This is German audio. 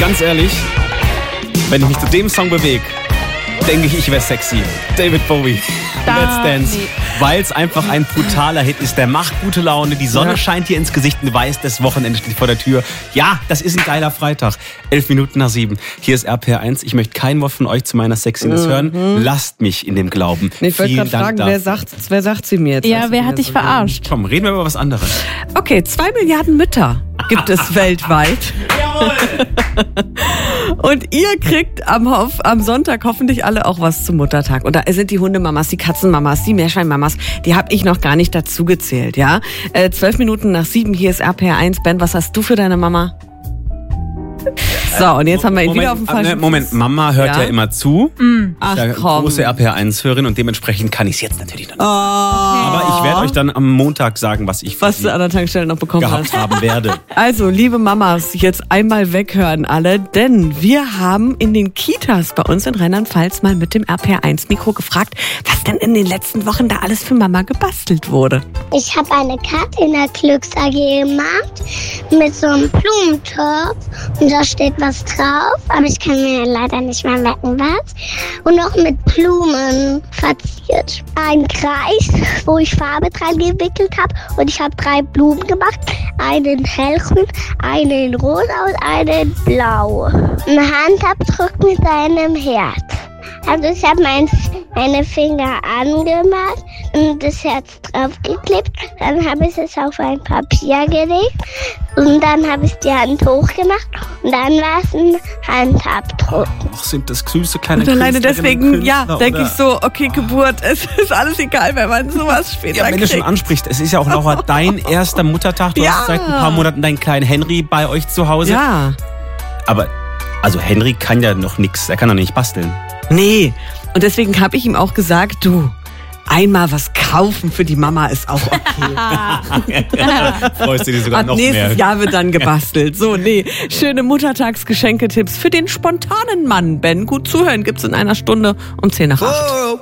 ganz ehrlich, wenn ich mich zu dem Song bewege, denke ich wäre sexy. David Bowie, Let's Dance. Nee. Weil es einfach ein brutaler Hit ist. Der macht gute Laune, die Sonne scheint dir ins Gesicht und du weißt, das Wochenende steht vor der Tür. Ja, das ist ein geiler Freitag. 7:11. Hier ist RPR1. Ich möchte kein Wort von euch zu meiner Sexiness hören. Lasst mich in dem Glauben. Ich wollte gerade fragen, wer sagt sie mir jetzt? Ja, wer hat dich verarscht? Komm, reden wir über was anderes. Okay, 2 Milliarden Mütter gibt es weltweit. Jawohl! Und ihr kriegt am Sonntag hoffentlich alle auch was zum Muttertag. Und da sind die Hundemamas, die Katzenmamas, die Meerschweinmamas, die habe ich noch gar nicht dazu gezählt, ja? 7:12, hier ist RPR1. Ben, was hast du für deine Mama? So, und jetzt haben wir ihn wieder auf dem falschen Moment, Mama hört ja immer zu. Ach ich komm. Große RPR1-Hörerin und dementsprechend kann ich es jetzt natürlich noch nicht. Oh. Aber ich werde euch dann am Montag sagen, was du an der Tankstelle noch bekommen gehabt hast. haben werde. Also, liebe Mamas, jetzt einmal weghören alle, denn wir haben in den Kitas bei uns in Rheinland-Pfalz mal mit dem RPR1-Mikro gefragt, was denn in den letzten Wochen da alles für Mama gebastelt wurde. Ich habe eine Karte in der Glücks AG gemacht mit so einem Blumentopf und da steht was drauf, aber ich kann mir leider nicht mehr merken, was. Und noch mit Blumen verziert. Ein Kreis, wo ich Farbe dran gewickelt habe und ich habe 3 Blumen gemacht. Einen hellgrün, einen rosa und einen blau. Ein Handabdruck mit einem Herz. Also ich habe meine Finger angemacht und das Herz draufgeklebt. Dann habe ich es auf ein Papier gelegt und dann habe ich die Hand hochgemacht und dann war es ein Handabdruck. Ach, sind das süße kleine Und alleine deswegen, denke oder? ich so, okay, Geburt, es ist alles egal, wenn man sowas später Ja, wenn kriegt. du schon ansprichst, es ist ja auch, Laura, dein erster Muttertag. Du hast seit ein paar Monaten deinen kleinen Henry bei euch zu Hause. Ja. Aber, also Henry kann ja noch nichts, er kann doch nicht basteln. Nee, und deswegen habe ich ihm auch gesagt, du, einmal was kaufen für die Mama ist auch okay. Freust du dich sogar noch Nächstes mehr. Jahr wird dann gebastelt. So, nee, schöne Muttertagsgeschenketipps für den spontanen Mann. Ben, gut zuhören gibt's in einer Stunde um 7:50.